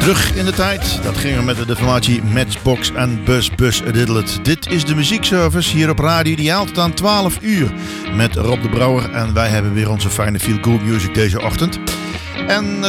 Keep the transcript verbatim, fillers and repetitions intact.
Terug in de tijd, dat gingen we met de formatie Matchbox en Bus Bus A Diddle It. Dit is de muziekservice hier op Radio Ideaal tot aan twaalf uur met Rob de Brouwer. En wij hebben weer onze fijne feel good music deze ochtend. En